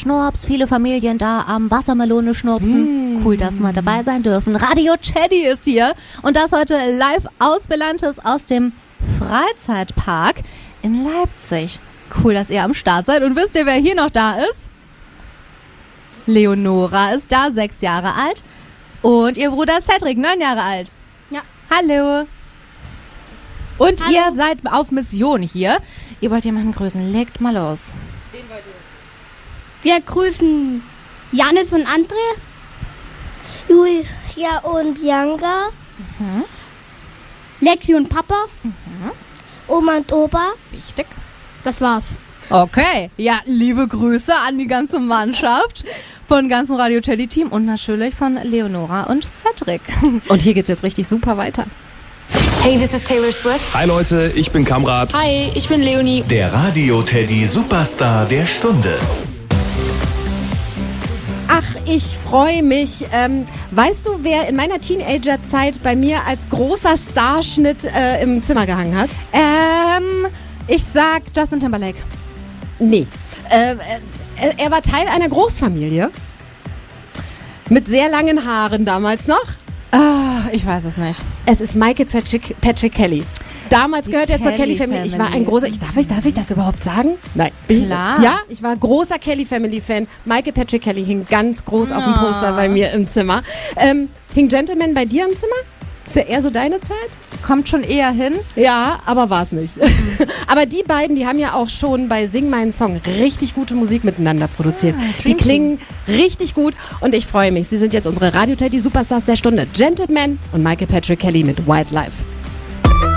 Schnorps, viele Familien da am Wassermelone schnurpsen. Cool, dass wir dabei sein dürfen. Radio Teddy ist hier und das heute live aus Belantes aus dem Freizeitpark in Leipzig. Cool, dass ihr am Start seid. Und wisst ihr, wer hier noch da ist? Leonora ist da, 6 Jahre alt. Und ihr Bruder Cedric, 9 Jahre alt. Ja. Hallo. Und Hallo. ihr seid auf Mission hier. Ihr wollt jemanden grüßen. Legt mal los. Wir grüßen Janis und André. Julia und Bianca, Lexi und Papa. Oma und Opa. Wichtig. Das war's. Okay. Ja, liebe Grüße an die ganze Mannschaft von ganzem Radio Teddy Team und natürlich von Leonora und Cedric. Und hier geht's jetzt richtig super weiter. Hey, this is Taylor Swift. Hi Leute, ich bin Kamrat. Hi, ich bin Leonie. Der Radio Teddy Superstar der Stunde. Ach, ich freue mich. Weißt du, wer in meiner Teenagerzeit bei mir als großer Starschnitt im Zimmer gehangen hat? Ich sag Justin Timberlake. Nee. Er war Teil einer Großfamilie. Mit sehr langen Haaren damals noch. Ich weiß es nicht. Es ist Michael Patrick Kelly. Damals gehört er zur Kelly Family. Ich war ein großer... Darf ich das überhaupt sagen? Nein. Klar. Ja, ich war großer Kelly Family Fan. Michael Patrick Kelly hing ganz groß auf dem Poster bei mir im Zimmer. Hing Gentleman bei dir im Zimmer? Ist ja eher so deine Zeit? Kommt schon eher hin. Ja, aber war's nicht. Aber die beiden, die haben ja auch schon bei Sing meinen Song richtig gute Musik miteinander produziert. Die klingen richtig gut und ich freue mich. Sie sind jetzt unsere Radio Teddy Superstars der Stunde. Gentleman und Michael Patrick Kelly mit Wildlife.